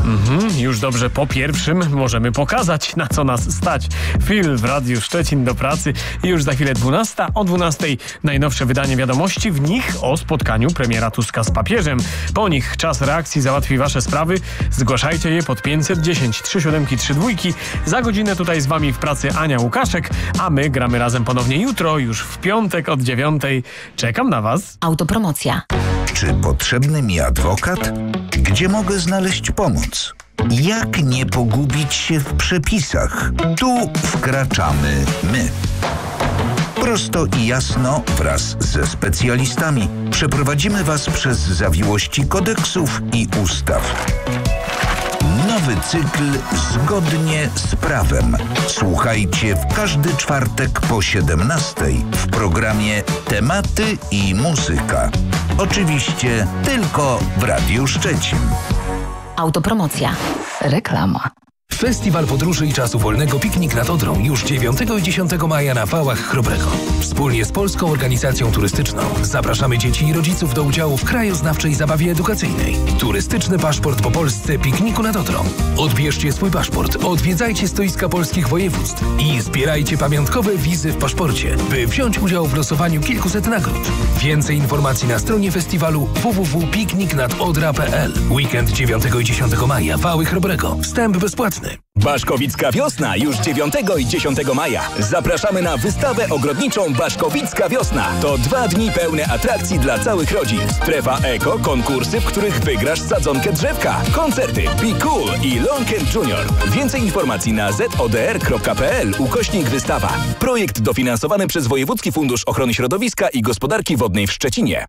Już dobrze po pierwszym możemy pokazać, na co nas stać. Phil w Radiu Szczecin do pracy i już za chwilę 12. O 12 najnowsze wydanie wiadomości, w nich o spotkaniu premiera Tuska z papieżem. Po nich czas reakcji załatwi wasze sprawy. Zgłaszajcie je pod 510 3732. Za godzinę tutaj z wami w pracy Ania Łukaszek, a my gramy razem ponownie jutro, już w piątek od 9. Czekam na was. Autopromocja. Czy potrzebny mi adwokat? Gdzie mogę znaleźć pomoc? Jak nie pogubić się w przepisach? Tu wkraczamy my. Prosto i jasno wraz ze specjalistami przeprowadzimy was przez zawiłości kodeksów i ustaw. Nowy cykl zgodnie z prawem. Słuchajcie w każdy czwartek po 17:00 w programie Tematy i muzyka. Oczywiście tylko w Radiu Szczecin. Autopromocja. Reklama. Festiwal Podróży i Czasu Wolnego Piknik nad Odrą już 9 i 10 maja na Wałach Chrobrego. Wspólnie z Polską Organizacją Turystyczną zapraszamy dzieci i rodziców do udziału w krajoznawczej zabawie edukacyjnej. Turystyczny paszport po Polsce pikniku nad Odrą. Odbierzcie swój paszport, odwiedzajcie stoiska polskich województw i zbierajcie pamiątkowe wizy w paszporcie, by wziąć udział w losowaniu kilkuset nagród. Więcej informacji na stronie festiwalu www.pikniknadodra.pl. Weekend 9 i 10 maja Wały Chrobrego. Wstęp bezpłatny. Baszkowicka Wiosna już 9 i 10 maja. Zapraszamy na wystawę ogrodniczą Baszkowicka Wiosna. To 2 dni pełne atrakcji dla całych rodzin. Strefa eko, konkursy, w których wygrasz sadzonkę drzewka, koncerty Be Cool i Longcamp Junior. Więcej informacji na zodr.pl/wystawa. Projekt dofinansowany przez Wojewódzki Fundusz Ochrony Środowiska i Gospodarki Wodnej w Szczecinie.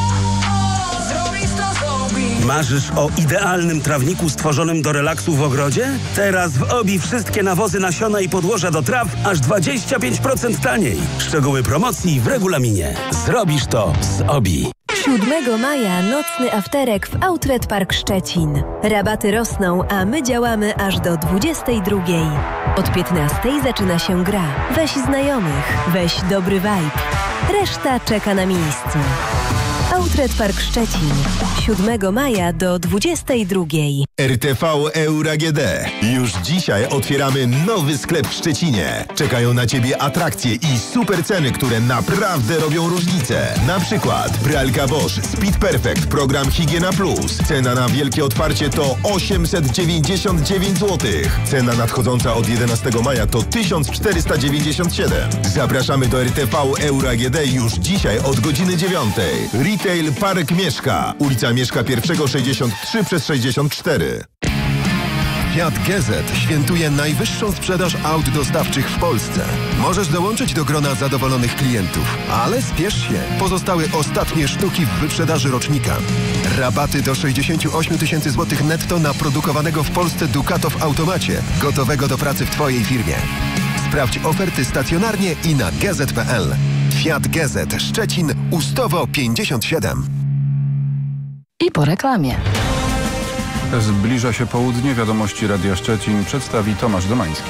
Marzysz o idealnym trawniku stworzonym do relaksu w ogrodzie? Teraz w OBI wszystkie nawozy, nasiona i podłoża do traw aż 25% taniej. Szczegóły promocji w regulaminie. Zrobisz to z OBI. 7 maja nocny afterek w Outlet Park Szczecin. Rabaty rosną, a my działamy aż do 22. Od 15 zaczyna się gra. Weź znajomych, weź dobry vibe. Reszta czeka na miejscu. Outlet Park Szczecin. 7 maja do 22. RTV Euro AGD. Już dzisiaj otwieramy nowy sklep w Szczecinie. Czekają na Ciebie atrakcje i super ceny, które naprawdę robią różnicę. Na przykład pralka Bosch Speed Perfect, program Higiena Plus. Cena na wielkie otwarcie to 899 zł. Cena nadchodząca od 11 maja to 1497. Zapraszamy do RTV Euro AGD już dzisiaj od godziny 9. Retail Park Mieszka. Ulica Mieszka 1 63 przez 64. Fiat GZ świętuje najwyższą sprzedaż aut dostawczych w Polsce. Możesz dołączyć do grona zadowolonych klientów, ale spiesz się. Pozostały ostatnie sztuki w wyprzedaży rocznika. Rabaty do 68 000 złotych netto na produkowanego w Polsce Ducato w automacie, gotowego do pracy w Twojej firmie. Sprawdź oferty stacjonarnie i na gz.pl. Fiat GZ Szczecin, Ustowo 57. I po reklamie. Zbliża się południe. Wiadomości Radia Szczecin przedstawi Tomasz Domański.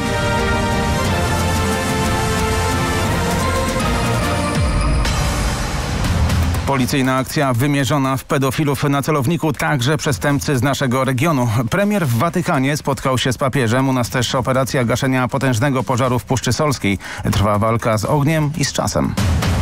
Policyjna akcja wymierzona w pedofilów na celowniku, także przestępcy z naszego regionu. Premier w Watykanie spotkał się z papieżem. U nas też operacja gaszenia potężnego pożaru w Puszczy Solskiej. Trwa walka z ogniem i z czasem.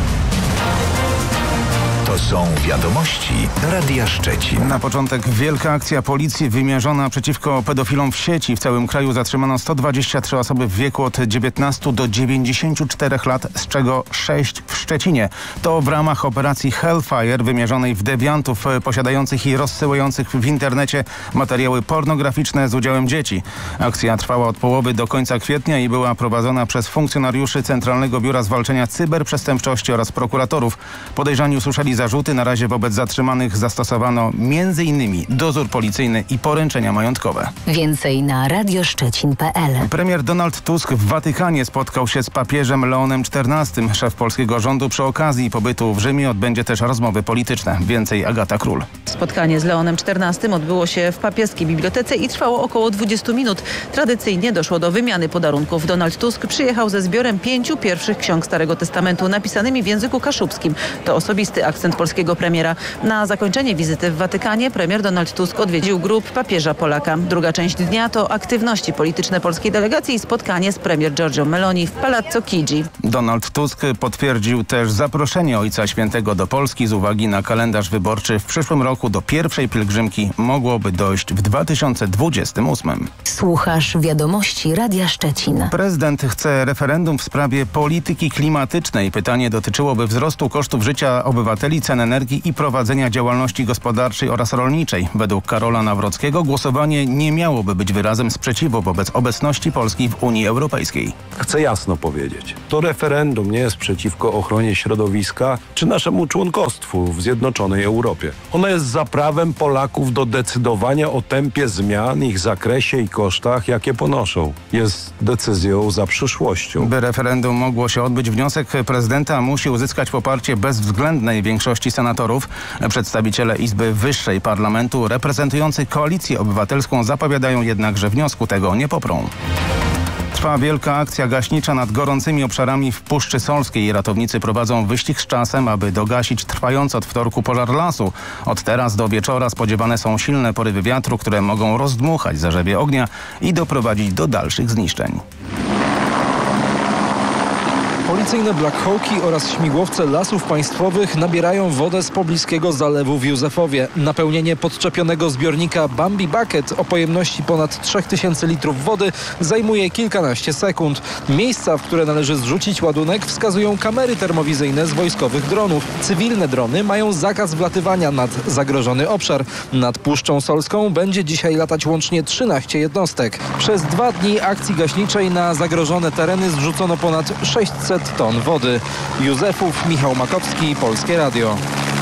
To są wiadomości Radia Szczecin. Na początek wielka akcja policji wymierzona przeciwko pedofilom w sieci. W całym kraju zatrzymano 123 osoby w wieku od 19 do 94 lat, z czego 6 w Szczecinie. To w ramach operacji Hellfire wymierzonej w dewiantów posiadających i rozsyłających w internecie materiały pornograficzne z udziałem dzieci. Akcja trwała od połowy do końca kwietnia i była prowadzona przez funkcjonariuszy Centralnego Biura Zwalczania Cyberprzestępczości oraz prokuratorów. Podejrzani usłyszeli zarzuty. Na razie wobec zatrzymanych zastosowano m.in. dozór policyjny i poręczenia majątkowe. Więcej na radioszczecin.pl. Premier Donald Tusk w Watykanie spotkał się z papieżem Leonem XIV. Szef polskiego rządu przy okazji pobytu w Rzymie odbędzie też rozmowy polityczne. Więcej Agata Król. Spotkanie z Leonem XIV odbyło się w papieskiej bibliotece i trwało około 20 minut. Tradycyjnie doszło do wymiany podarunków. Donald Tusk przyjechał ze zbiorem 5 pierwszych ksiąg Starego Testamentu napisanymi w języku kaszubskim. To osobisty akcent polskiego premiera. Na zakończenie wizyty w Watykanie premier Donald Tusk odwiedził grób papieża Polaka. Druga część dnia to aktywności polityczne polskiej delegacji i spotkanie z premier Giorgio Meloni w Palazzo Chigi. Donald Tusk potwierdził też zaproszenie Ojca Świętego do Polski z uwagi na kalendarz wyborczy. W przyszłym roku do pierwszej pielgrzymki mogłoby dojść w 2028. Słuchasz wiadomości Radia Szczecin. Prezydent chce referendum w sprawie polityki klimatycznej. Pytanie dotyczyłoby wzrostu kosztów życia obywateli, cen energii i prowadzenia działalności gospodarczej oraz rolniczej. Według Karola Nawrockiego głosowanie nie miałoby być wyrazem sprzeciwu wobec obecności Polski w Unii Europejskiej. Chcę jasno powiedzieć, to referendum nie jest przeciwko ochronie środowiska czy naszemu członkostwu w Zjednoczonej Europie. Ono jest za prawem Polaków do decydowania o tempie zmian, ich zakresie i kosztach, jakie ponoszą. Jest decyzją za przyszłością. By referendum mogło się odbyć, wniosek prezydenta musi uzyskać poparcie bezwzględnej większości senatorów. Przedstawiciele Izby Wyższej Parlamentu reprezentujący Koalicję Obywatelską zapowiadają jednak, że wniosku tego nie poprą. Trwa wielka akcja gaśnicza nad gorącymi obszarami w Puszczy Solskiej. Ratownicy prowadzą wyścig z czasem, aby dogasić trwający od wtorku pożar lasu. Od teraz do wieczora spodziewane są silne porywy wiatru, które mogą rozdmuchać zarzewie ognia i doprowadzić do dalszych zniszczeń. Policyjne Black Hawki oraz śmigłowce Lasów Państwowych nabierają wodę z pobliskiego zalewu w Józefowie. Napełnienie podczepionego zbiornika Bambi Bucket o pojemności ponad 3000 litrów wody zajmuje kilkanaście sekund. Miejsca, w które należy zrzucić ładunek, wskazują kamery termowizyjne z wojskowych dronów. Cywilne drony mają zakaz wlatywania nad zagrożony obszar. Nad Puszczą Solską będzie dzisiaj latać łącznie 13 jednostek. Przez 2 dni akcji gaśniczej na zagrożone tereny zrzucono ponad 600 ton wody. Józefów, Michał Makowski, Polskie Radio.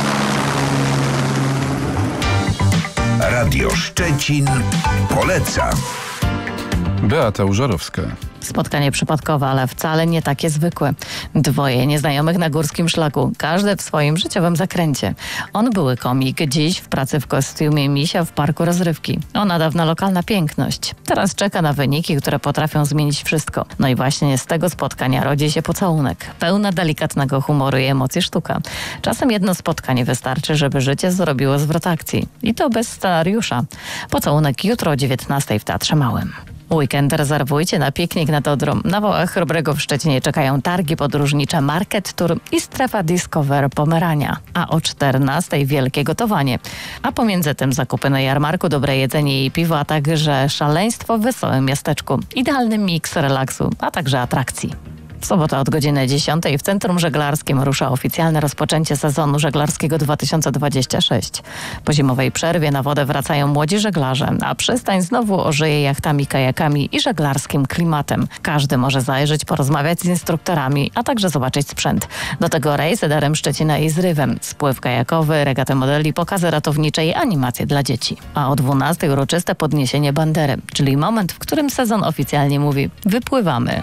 Radio Szczecin poleca. Beata Użarowska. Spotkanie przypadkowe, ale wcale nie takie zwykłe. 2 nieznajomych na górskim szlaku, każdy w swoim życiowym zakręcie. On były komik, dziś w pracy w kostiumie misia w parku rozrywki. Ona dawna lokalna piękność. Teraz czeka na wyniki, które potrafią zmienić wszystko. No i właśnie z tego spotkania rodzi się pocałunek. Pełna delikatnego humoru i emocji sztuka. Czasem jedno spotkanie wystarczy, żeby życie zrobiło zwrot akcji. I to bez scenariusza. Pocałunek jutro o 19:00 w Teatrze Małym. Weekend rezerwujcie na piknik nad Odrą. Na Wałach Chrobrego w Szczecinie czekają targi podróżnicze Market Tour i strefa Discover Pomerania. A o 14:00 wielkie gotowanie. A pomiędzy tym zakupy na jarmarku, dobre jedzenie i piwo, a także szaleństwo w wesołym miasteczku. Idealny miks relaksu, a także atrakcji. W sobotę od godziny 10:00 w Centrum Żeglarskim rusza oficjalne rozpoczęcie sezonu żeglarskiego 2026. Po zimowej przerwie na wodę wracają młodzi żeglarze, a przystań znowu ożyje jachtami, kajakami i żeglarskim klimatem. Każdy może zajrzeć, porozmawiać z instruktorami, a także zobaczyć sprzęt. Do tego rejs Edarem Szczecina i Zrywem, spływ kajakowy, regaty modeli, pokazy ratownicze i animacje dla dzieci. A o 12:00 uroczyste podniesienie bandery, czyli moment, w którym sezon oficjalnie mówi: wypływamy.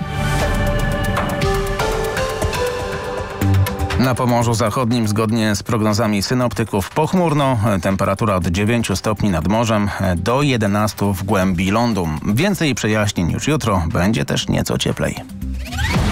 Na Pomorzu Zachodnim zgodnie z prognozami synoptyków pochmurno, temperatura od 9 stopni nad morzem do 11 w głębi lądu. Więcej przejaśnień już jutro, będzie też nieco cieplej.